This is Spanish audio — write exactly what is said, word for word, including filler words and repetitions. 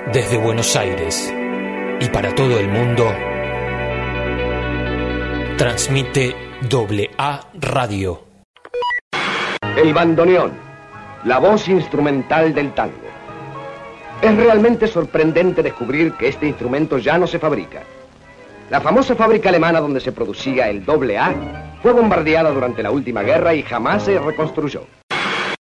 Desde Buenos Aires y para todo el mundo, transmite Doble A Radio. El bandoneón, la voz instrumental del tango. Es realmente sorprendente descubrir que este instrumento ya no se fabrica. La famosa fábrica alemana donde se producía el doble A fue bombardeada durante la última guerra y jamás se reconstruyó.